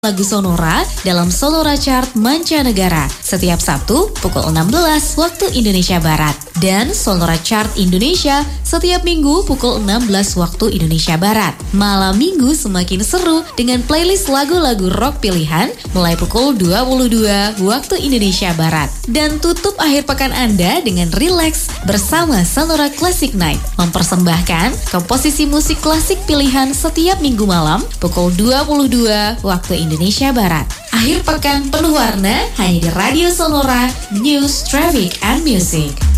lagu Sonora dalam Sonora Chart Mancanegara setiap Sabtu pukul 16 waktu Indonesia Barat dan Sonora Chart Indonesia setiap Minggu pukul 16 waktu Indonesia Barat. Malam Minggu semakin seru dengan playlist lagu-lagu rock pilihan mulai pukul 22 waktu Indonesia Barat. Dan tutup akhir pekan Anda dengan relax bersama Sonora Classic Night mempersembahkan komposisi musik klasik pilihan setiap Minggu malam pukul 22 waktu Indonesia Barat. Akhir pekan penuh warna hanya di Radio Sonora, News, Traffic, and Music.